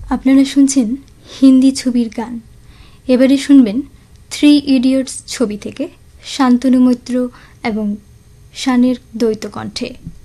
আপনারা শুনছেন হিন্দি ছবির গান। এবারে শুনবেন 3 ইডিয়টস ছবি থেকে শান্তনু মৈত্র এবং শানের দ্বৈত কণ্ঠে।